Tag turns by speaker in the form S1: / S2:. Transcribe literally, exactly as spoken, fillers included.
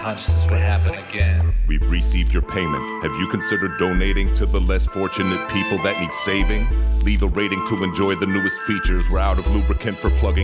S1: hunch this would happen again.
S2: We've received your payment. Have you considered donating to the less fortunate people that need saving? Leave a rating to enjoy the newest features. We're out of lubricant for plugging